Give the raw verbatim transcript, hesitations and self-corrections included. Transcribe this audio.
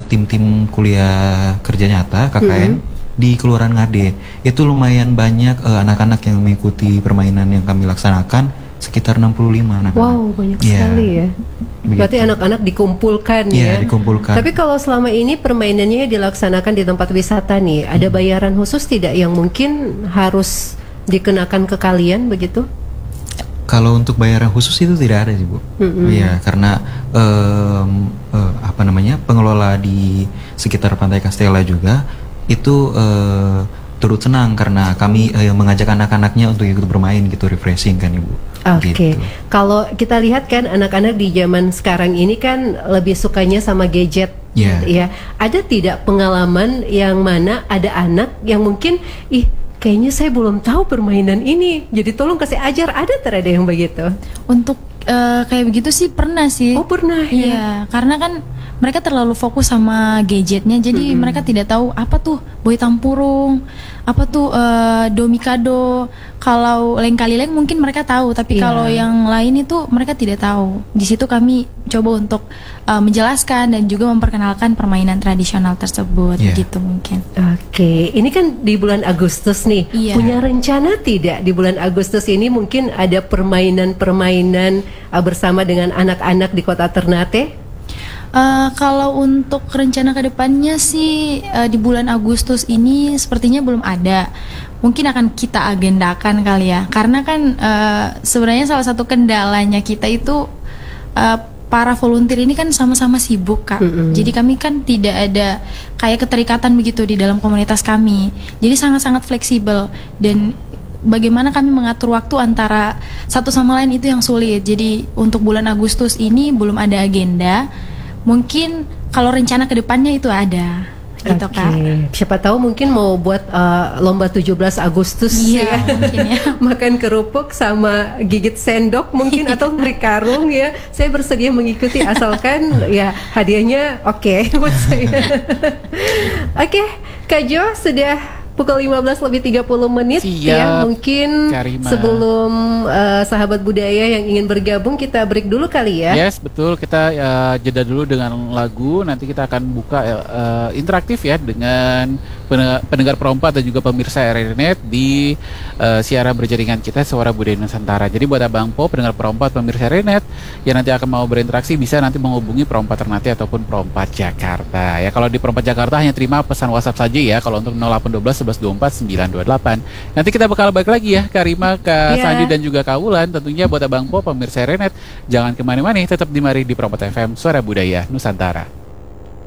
tim-tim kuliah kerja nyata K K N mm-hmm. di Kelurahan Ngade. Itu lumayan banyak uh, anak-anak yang mengikuti permainan yang kami laksanakan, sekitar enam puluh lima anak-anak. Wow, banyak yeah. sekali ya. Begitu. Berarti anak-anak dikumpulkan yeah, ya. dikumpulkan. Tapi kalau selama ini permainannya dilaksanakan di tempat wisata nih, hmm. ada bayaran khusus tidak yang mungkin harus dikenakan ke kalian begitu? Kalau untuk bayaran khusus itu tidak ada sih Bu. Mm-hmm. Ya karena um, uh, apa namanya pengelola di sekitar Pantai Castella juga itu uh, turut senang karena kami uh, mengajak anak-anaknya untuk ikut bermain gitu, refreshing kan Ibu. Oke. Okay. Gitu. Kalau kita lihat kan anak-anak di zaman sekarang ini kan lebih sukanya sama gadget. Yeah. Ya. Ada tidak pengalaman yang mana ada anak yang mungkin ih kayaknya saya belum tahu permainan ini, jadi tolong kasih ajar. Ada terada yang begitu? Untuk uh, kayak begitu sih pernah sih. Oh pernah ya? Iya, karena kan mereka terlalu fokus sama gadgetnya, jadi mm-hmm. mereka tidak tahu apa tuh boy tampurung, apa tuh uh, domikado. Kalau leng-kali-leng mungkin mereka tahu, tapi yeah. kalau yang lain itu mereka tidak tahu. Di situ kami coba untuk uh, menjelaskan dan juga memperkenalkan permainan tradisional tersebut, yeah. gitu mungkin. Oke, okay. Ini kan di bulan Agustus nih. Yeah. Punya rencana tidak di bulan Agustus ini mungkin ada permainan-permainan uh, bersama dengan anak-anak di Kota Ternate? Uh, kalau untuk rencana kedepannya sih uh, di bulan Agustus ini sepertinya belum ada. Mungkin akan kita agendakan kali ya. Karena kan uh, sebenarnya salah satu kendalanya kita itu uh, para volunteer ini kan sama-sama sibuk Kak. Mm-hmm. Jadi kami kan tidak ada kayak keterikatan begitu di dalam komunitas kami. Jadi sangat-sangat fleksibel dan bagaimana kami mengatur waktu antara satu sama lain itu yang sulit. Jadi untuk bulan Agustus ini belum ada agenda. Mungkin kalau rencana kedepannya itu ada, gitu okay. Kak. Siapa tahu mungkin mau buat uh, lomba tujuh belas Agustus iya, ya. Mungkin ya. Makan kerupuk sama gigit sendok mungkin atau tarik karung ya. Saya bersedia mengikuti asalkan ya hadiahnya oke okay, buat saya. Oke, okay, Kak Jo sudah pukul lima belas lebih tiga puluh menit. Siap, ya mungkin Karima. Sebelum uh, sahabat budaya yang ingin bergabung kita break dulu kali ya. Yes betul, kita uh, jeda dulu dengan lagu. Nanti kita akan buka uh, interaktif ya dengan pendengar perompak dan juga pemirsa R R Net di uh, siaran berjaringan kita Suara Budaya Nusantara. Jadi buat Abang Po, pendengar perompak, pemirsa R R Net yang nanti akan mau berinteraksi bisa nanti menghubungi Perompak Ternate ataupun Perompak Jakarta. Ya kalau di Perompak Jakarta hanya terima pesan WhatsApp saja ya. Kalau untuk nol delapan satu dua sebelas dua puluh empat sembilan dua delapan. Nanti kita bakal balik lagi ya Karima, Kak yeah. Sandi dan juga Kak Wulan. Tentunya buat Abang Po, pemirsa R R Net jangan kemana-mana, tetap di mari di Perompak F M Suara Budaya Nusantara.